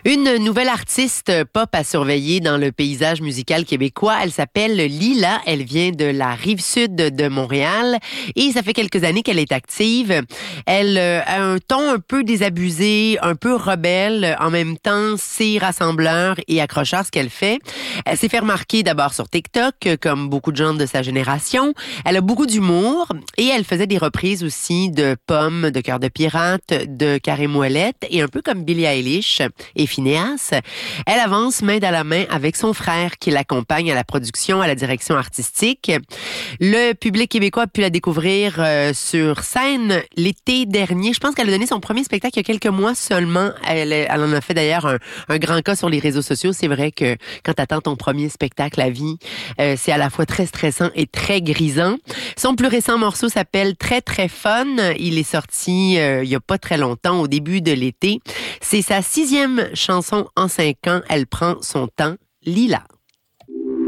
Une nouvelle artiste pop à surveiller dans le paysage musical québécois. Elle s'appelle Lila. Elle vient de la Rive-Sud de Montréal et ça fait quelques années qu'elle est active. Elle a un ton un peu désabusé, un peu rebelle. En même temps, c'est rassembleur et accrocheur ce qu'elle fait. Elle s'est fait remarquer d'abord sur TikTok, comme beaucoup de gens de sa génération. Elle a beaucoup d'humour et elle faisait des reprises aussi de Pomme, de Cœur de pirate, de Carré Moellette et un peu comme Billie Eilish et Phineas. Elle avance main dans la main avec son frère qui l'accompagne à la production, à la direction artistique. Le public québécois a pu la découvrir sur scène l'été dernier. Je pense qu'elle a donné son premier spectacle il y a quelques mois seulement. Elle en a fait d'ailleurs un grand cas sur les réseaux sociaux. C'est vrai que quand tu attends ton premier spectacle à vie, c'est à la fois très stressant et très grisant. Son plus récent morceau s'appelle Très Très Fun. Il est sorti il y a pas très longtemps, au début de l'été. C'est sa 6e chanson en 5 ans. Elle prend son temps. Lila.